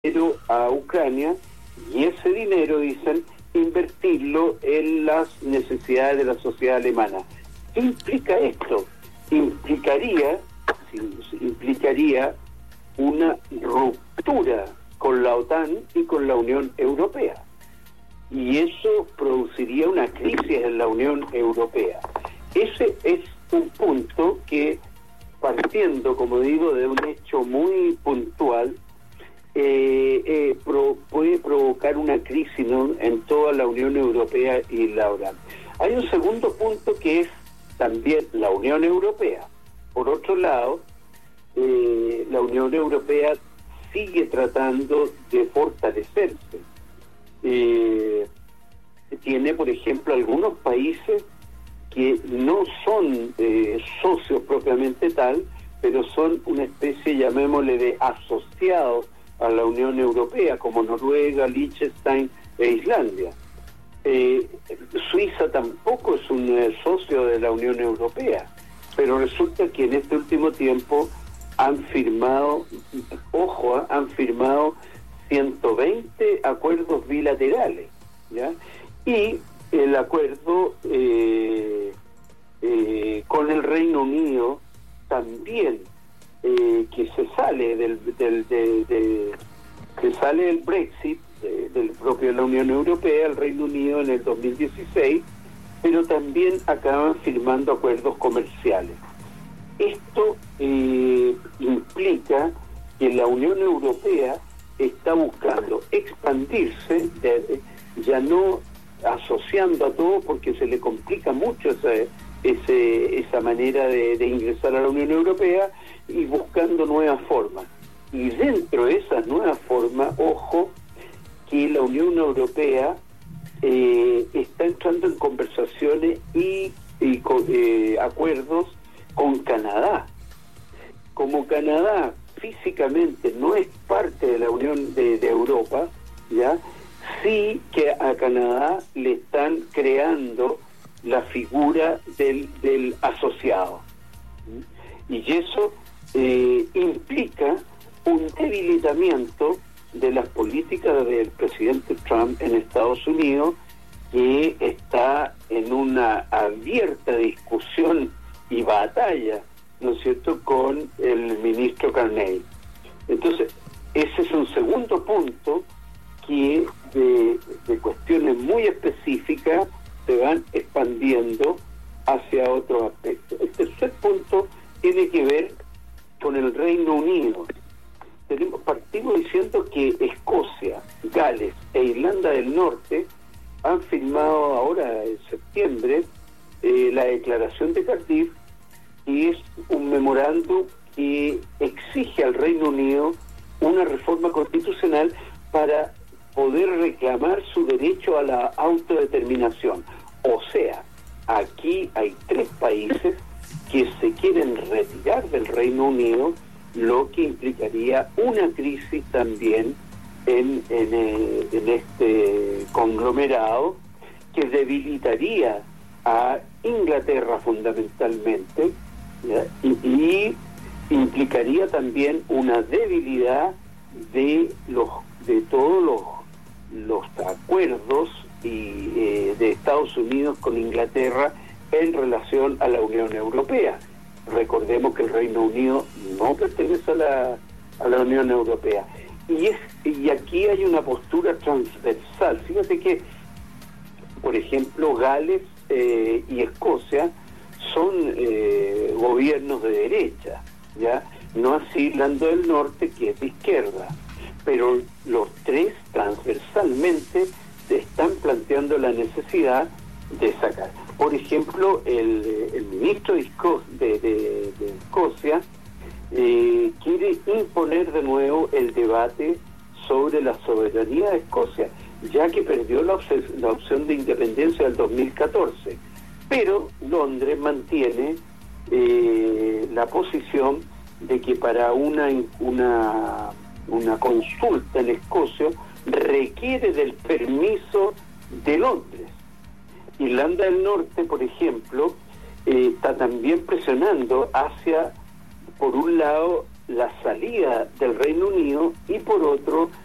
dinero a Ucrania y ese dinero, dicen, invertirlo en las necesidades de la sociedad alemana. ¿Qué implica esto? Implicaría una ruptura con la OTAN y con la Unión Europea. Y eso produciría una crisis en la Unión Europea. Ese es un punto que, partiendo, como digo, de un hecho muy puntual, puede provocar una crisis, ¿no?, en toda la Unión Europea y la OTAN. Hay un segundo punto que es también la Unión Europea. Por otro lado, la Unión Europea sigue tratando de fortalecerse. Tiene, por ejemplo, algunos países que no son socios propiamente tal, pero son una especie, llamémosle, de asociados a la Unión Europea, como Noruega, Liechtenstein e Islandia. Suiza tampoco es un socio de la Unión Europea, pero resulta que en este último tiempo han firmado 120 acuerdos bilaterales, ¿ya? Y el acuerdo con el Reino Unido también, que se sale del Brexit, del propio de la Unión Europea, el Reino Unido en el 2016, pero también acaban firmando acuerdos comerciales. Esto implica que la Unión Europea está buscando expandirse, ya no asociando a todo, porque se le complica mucho esa manera de ingresar a la Unión Europea, y buscando nuevas formas. Y dentro de esas nuevas formas, ojo, que la Unión Europea está entrando en conversaciones y acuerdos con Canadá. Como Canadá físicamente no es parte de la Unión de Europa, ¿ya?, sí que a Canadá le están creando la figura del asociado. Y eso implica un debilitamiento de las políticas del presidente Trump en Estados Unidos, que está en una abierta discusión y batalla, ¿no es cierto?, con el ministro Carney. Entonces, ese es un segundo punto que de cuestiones muy específicas se van expandiendo hacia otros aspectos. El tercer punto tiene que ver con el Reino Unido. Partimos diciendo que Escocia, Gales e Irlanda del Norte han firmado ahora en septiembre la declaración de Cardiff, y es un memorándum que exige al Reino Unido una reforma constitucional para poder reclamar su derecho a la autodeterminación. O sea, aquí hay 3 países que se quieren retirar del Reino Unido, lo que implicaría una crisis también en este conglomerado, que debilitaría a Inglaterra fundamentalmente, ¿ya?, y implicaría también una debilidad de todos los acuerdos de Estados Unidos con Inglaterra en relación a la Unión Europea. Recordemos que el Reino Unido no pertenece a la Unión Europea. Y aquí hay una postura transversal. Fíjate que, por ejemplo, Gales y Escocia son gobiernos de derecha, ¿ya? No así Irlanda del Norte, que es de izquierda. Pero los 3 transversalmente se están planteando la necesidad de sacar. Por ejemplo, el ministro de Escocia quiere imponer de nuevo el debate sobre la soberanía de Escocia, ya que perdió la opción de independencia del 2014. Pero Londres mantiene la posición de que para una consulta en Escocia requiere del permiso de Londres. Irlanda del Norte, por ejemplo, está también presionando hacia, por un lado, la salida del Reino Unido, y por otro,